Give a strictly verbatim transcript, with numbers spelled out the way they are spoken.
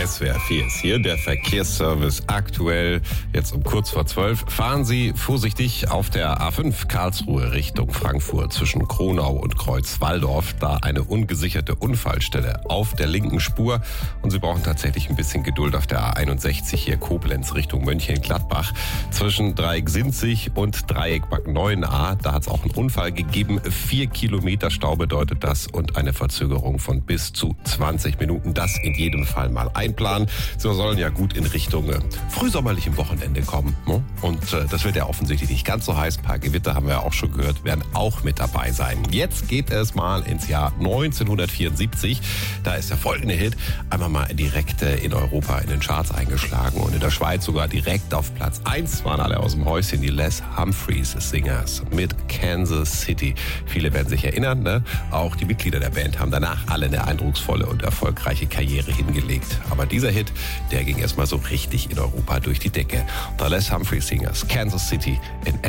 S W R vier ist hier, der Verkehrsservice aktuell. Jetzt um kurz vor zwölf. Fahren Sie vorsichtig auf der A fünf Karlsruhe Richtung Frankfurt zwischen Kronau und Kreuzwaldorf. Da eine ungesicherte Unfallstelle auf der linken Spur. Und Sie brauchen tatsächlich ein bisschen Geduld auf der A einundsechzig hier Koblenz Richtung Mönchengladbach. Zwischen Dreieck-Sinzig und Dreieck-Bad Neuenahr. Da hat es auch einen Unfall gegeben. Vier Kilometer Stau bedeutet das und eine Verzögerung von bis zu zwanzig Minuten. Das in jedem Fall mal einplanen. Sie sollen ja gut in Richtung äh, frühsommerlichem Wochenende kommen. Ne? Und äh, das wird ja offensichtlich nicht ganz so heiß. Ein paar Gewitter haben wir ja auch schon gehört, werden auch mit dabei sein. Jetzt geht es mal ins Jahr neunzehnhundertvierundsiebzig. Da ist der folgende Hit einmal mal direkt äh, in Europa in den Charts eingeschlagen und in der Schweiz sogar direkt auf Platz eins waren alle aus dem Häuschen, die Les Humphreys Singers mit Kansas City. Viele werden sich erinnern, ne? Auch die Mitglieder der Band haben danach alle eine eindrucksvolle und erfolgreiche Karriere hingelegt. Aber dieser Hit, der ging erstmal so richtig in Europa durch die Decke. The Les Humphreys Singers, Kansas City in